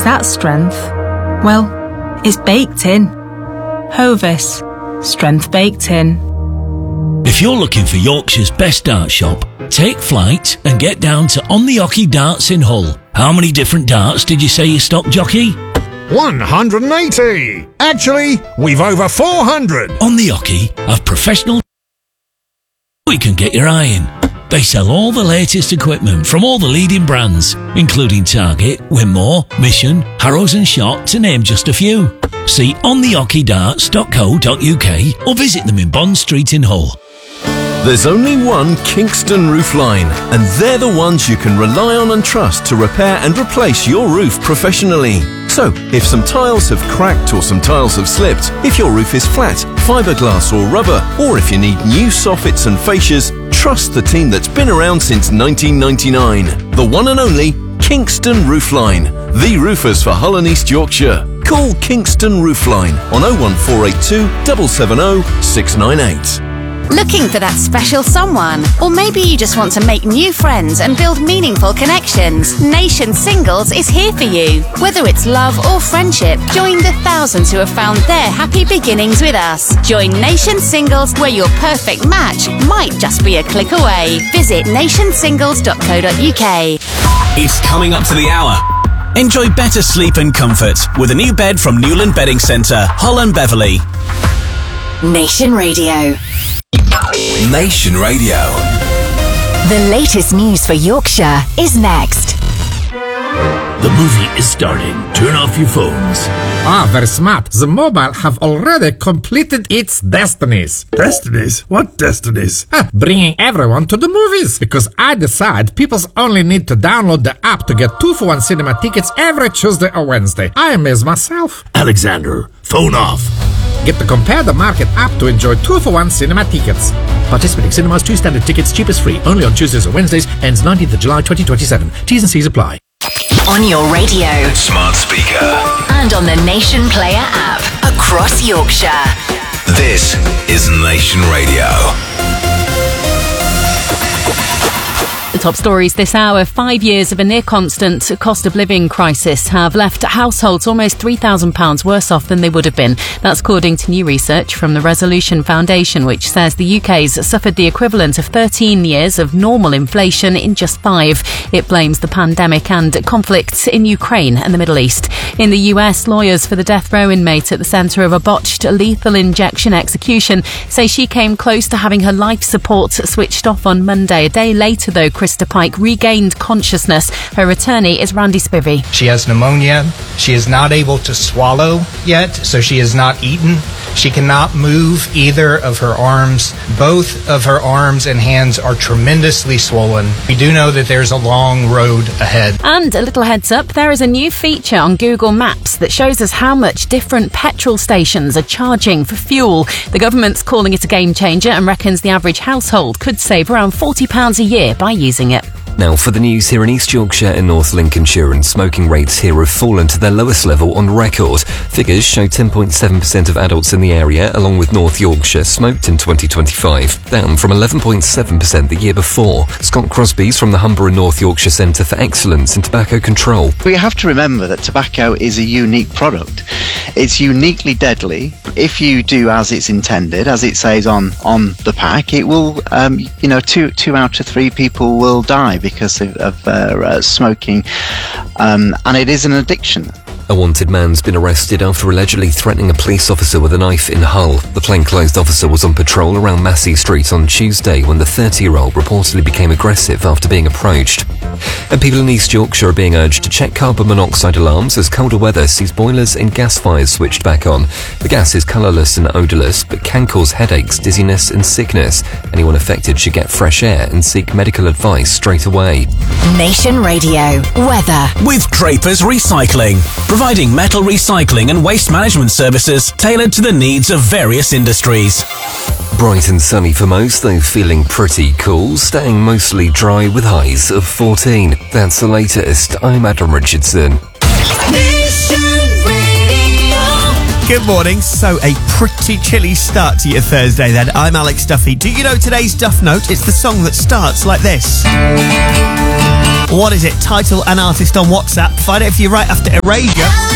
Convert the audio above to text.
Is that strength? Well, it's baked in. Hovis. Strength baked in. If you're looking for Yorkshire's best dart shop, take flight and get down to On the Hockey Darts in Hull. How many different darts did you say you stock, jockey? 180! Actually, we've over 400! On the Hockey have professional we can get your eye in. They sell all the latest equipment from all the leading brands, including Target, Winmore, Mission, Harrows and Shot, to name just a few. See onthehockeydarts.co.uk or visit them in Bond Street in Hull. There's only one Kingston Roof Line, and they're the ones you can rely on and trust to repair and replace your roof professionally. So, if some tiles have cracked or some tiles have slipped, if your roof is flat, fiberglass or rubber, or if you need new soffits and fascias, trust the team that's been around since 1999. The one and only Kingston Roof Line, the roofers for Hull and East Yorkshire. Call Kingston Roof Line on 01482 770 698. Looking for that special someone? Or maybe you just want to make new friends and build meaningful connections? Nation Singles is here for you. Whether it's love or friendship, join the thousands who have found their happy beginnings with us. Join Nation Singles, where your perfect match might just be a click away. Visit nationsingles.co.uk. It's coming up to the hour. Enjoy better sleep and comfort with a new bed from Newland Bedding Centre, Hull and Beverley. Nation Radio. Nation Radio. The latest news for Yorkshire is next. The movie is starting. Turn off your phones. Very smart. The mobile have already completed its destinies. Destinies? What destinies? Bringing everyone to the movies. Because I decide people only need to download the app to get 2-for-1 cinema tickets every Tuesday or Wednesday. I amaze myself. Alexander, phone off. Get the Compare the Market app to enjoy 2-for-1 cinema tickets. Participating cinemas, 2 standard tickets, cheapest free. Only on Tuesdays or Wednesdays. Ends 19th of July 2027. T's and C's apply. On your radio. Smart speaker. And on the Nation Player app. Across Yorkshire. This is Nation Radio. The top stories this hour. 5 years of a near-constant cost of living crisis have left households almost £3,000 worse off than they would have been. That's according to new research from the Resolution Foundation, which says the UK's suffered the equivalent of 13 years of normal inflation in just 5. It blames the pandemic and conflicts in Ukraine and the Middle East. In the US, lawyers for the death row inmate at the centre of a botched lethal injection execution say she came close to having her life support switched off on Monday. A day later, though, Krista Pike regained consciousness. Her attorney is Randy Spivey. She has pneumonia. She is not able to swallow yet, so she has not eaten. She cannot move either of her arms. Both of her arms and hands are tremendously swollen. We do know that there's a long road ahead. And a little heads up, there is a new feature on Google Maps that shows us how much different petrol stations are charging for fuel. The government's calling it a game changer and reckons the average household could save around £40 a year by using it. Now for the news here in East Yorkshire and North Lincolnshire, and smoking rates here have fallen to their lowest level on record. Figures show 10.7% of adults in the area, along with North Yorkshire, smoked in 2025, down from 11.7% the year before. Scott Crosby's from the Humber and North Yorkshire Centre for Excellence in Tobacco Control. We have to remember that tobacco is a unique product. It's uniquely deadly. If you do as it's intended, as it says on the pack, it will, 2 out of 3 people will die because of smoking, and it is an addiction. A wanted man's been arrested after allegedly threatening a police officer with a knife in Hull. The plainclothes officer was on patrol around Massey Street on Tuesday when the 30-year-old reportedly became aggressive after being approached. And people in East Yorkshire are being urged to check carbon monoxide alarms as colder weather sees boilers and gas fires switched back on. The gas is colourless and odourless, but can cause headaches, dizziness and sickness. Anyone affected should get fresh air and seek medical advice straight away. Nation Radio. Weather. With Drapers Recycling, providing metal recycling and waste management services tailored to the needs of various industries. Bright and sunny for most, though feeling pretty cool, staying mostly dry with highs of 14. That's the latest. I'm Adam Richardson. Good morning. So a pretty chilly start to your Thursday then. I'm Alex Duffy. Do you know today's Duff Note? It's the song that starts like this. What is it? Title and artist on WhatsApp. Find out if you're right after Erasure.